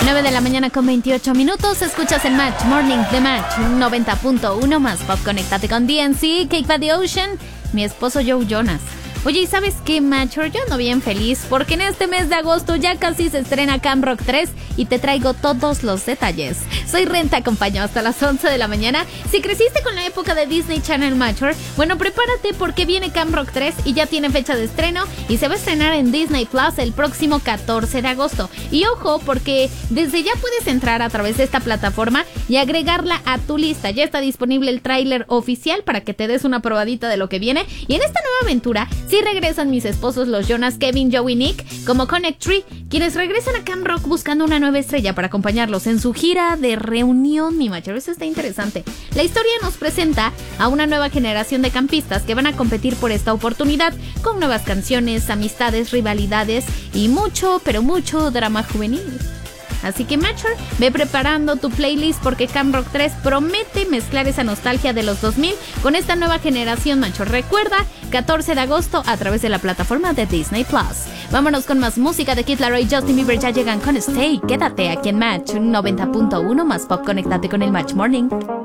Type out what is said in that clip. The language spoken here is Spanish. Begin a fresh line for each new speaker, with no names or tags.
9 de la mañana con 28 minutos. Escuchas el Match Morning de Match 90.1 más pop. Conéctate con DNC, Cake by the Ocean, mi esposo Joe Jonas. Oye, ¿y sabes qué, Matcher? Yo ando bien feliz porque en este mes de agosto ya casi se estrena Camp Rock 3 y te traigo todos los detalles. Soy Ren, te acompaño hasta las 11 de la mañana. Si creciste con la época de Disney Channel, Matcher, bueno, prepárate porque viene Camp Rock 3 y ya tiene fecha de estreno y se va a estrenar en Disney Plus el próximo 14 de agosto. Y ojo, porque desde ya puedes entrar a través de esta plataforma y agregarla a tu lista. Ya está disponible el tráiler oficial para que te des una probadita de lo que viene. Y en esta nueva aventura sí regresan mis esposos los Jonas, Kevin, Joe y Nick como Connect Tree, quienes regresan a Camp Rock buscando una nueva estrella para acompañarlos en su gira de reunión, mi macho. Eso está interesante. La historia nos presenta a una nueva generación de campistas que van a competir por esta oportunidad con nuevas canciones, amistades, rivalidades y mucho, pero mucho drama juvenil. Así que, Matcher, ve preparando tu playlist porque Camp Rock 3 promete mezclar esa nostalgia de los 2000 con esta nueva generación, Matcher. Recuerda, 14 de agosto a través de la plataforma de Disney Plus. Vámonos con más música de Kid Laroi y Justin Bieber. Ya llegan con Stay. Quédate aquí en Match 90.1 más pop. Conéctate con el Match Morning.